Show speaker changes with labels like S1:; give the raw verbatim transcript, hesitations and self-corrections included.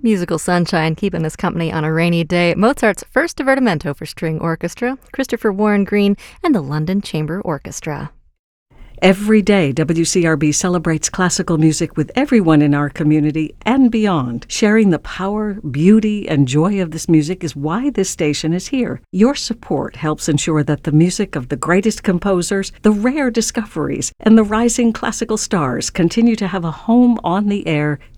S1: Musical sunshine keeping us company on a rainy day. Mozart's first divertimento for string orchestra, Christopher Warren Green, and the London Chamber Orchestra.
S2: Every day, W C R B celebrates classical music with everyone in our community and beyond. Sharing the power, beauty, and joy of this music is why this station is here. Your support helps ensure that the music of the greatest composers, the rare discoveries, and the rising classical stars continue to have a home on the air